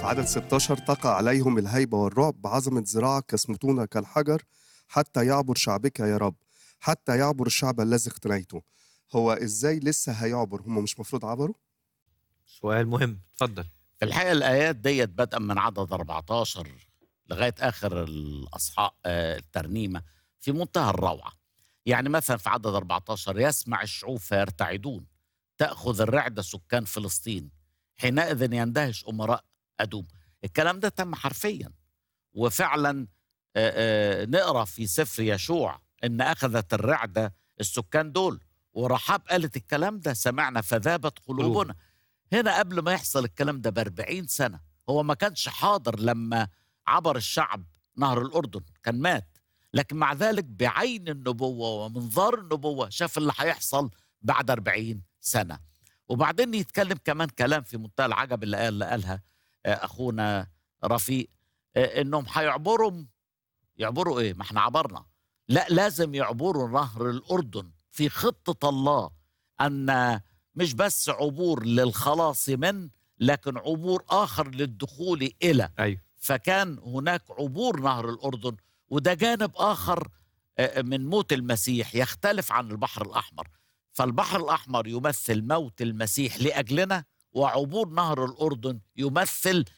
في عدد 16 تقع عليهم الهيبة والرعب بعظمة ذراعك يصمتون كالحجر حتى يعبر شعبك يا رب، حتى يعبر الشعب الذي اقتنيته. هو إزاي لسه هيعبر؟ هم مش مفروض عبروا؟ سؤال مهم، اتفضل. في الحقيقة الآيات ديت بدءا من عدد 14 لغاية آخر الأصحاء الترنيمة في منتهى الروعة. يعني مثلا في عدد 14: يسمع الشعوب فيرتعدون، تأخذ الرعدة سكان فلسطين، حينئذ يندهش أمراء أدوم. الكلام ده تم حرفيا وفعلا. نقرأ في سفر يشوع إن أخذت الرعدة السكان دول، ورحاب قالت الكلام ده، سمعنا فذابت قلوبنا. هنا قبل ما يحصل الكلام ده ب40 سنة، هو ما كانش حاضر لما عبر الشعب نهر الأردن، كان مات. لكن مع ذلك بعين النبوة ومنظار النبوة شاف اللي هيحصل بعد 40 سنة. وبعدين يتكلم كمان كلام في منتهى العجب اللي قالها أخونا رفيق، إنهم يعبروا إيه؟ ما احنا عبرنا. لا، لازم يعبروا نهر الأردن في خطة الله، أن مش بس عبور للخلاص من، لكن عبور آخر للدخول إلى. أيوه. فكان هناك عبور نهر الأردن، وده جانب آخر من موت المسيح يختلف عن البحر الأحمر. فالبحر الأحمر يمثل موت المسيح لأجلنا، وعبور نهر الأردن يمثل